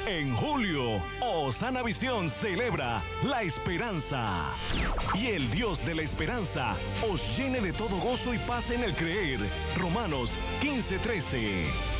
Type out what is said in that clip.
En julio, Osana Visión celebra la esperanza. Y el Dios de la esperanza os llene de todo gozo y paz en el creer. Romanos 15:13.